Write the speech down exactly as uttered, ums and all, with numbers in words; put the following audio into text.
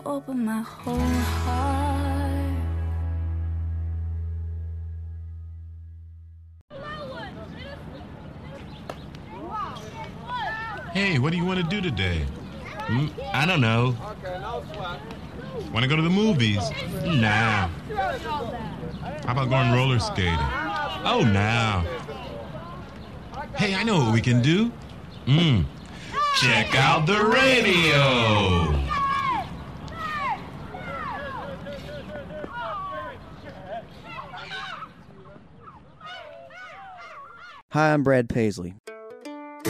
open my whole heart. Hey, what do you want to do today? Mm, I don't know. Want to go to the movies? Nah. How about going roller skating? Oh, nah. Hey, I know what we can do. Mm. Check out the radio. Hi, I'm Brad Paisley.